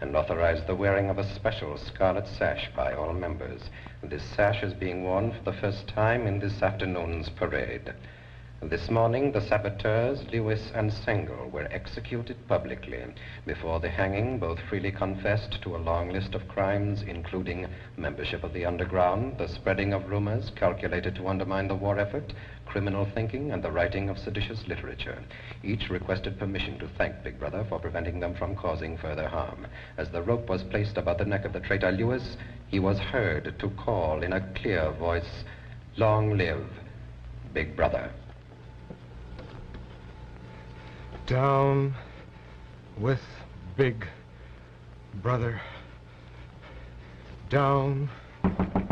and authorized the wearing of a special scarlet sash by all members. This sash is being worn for the first time in this afternoon's parade. This morning, the saboteurs, Lewis and Sengel, were executed publicly. Before the hanging, both freely confessed to a long list of crimes, including membership of the underground, the spreading of rumors calculated to undermine the war effort, criminal thinking, and the writing of seditious literature. Each requested permission to thank Big Brother for preventing them from causing further harm. As the rope was placed about the neck of the traitor Lewis, he was heard to call in a clear voice, "Long live Big Brother." Down with Big Brother. Down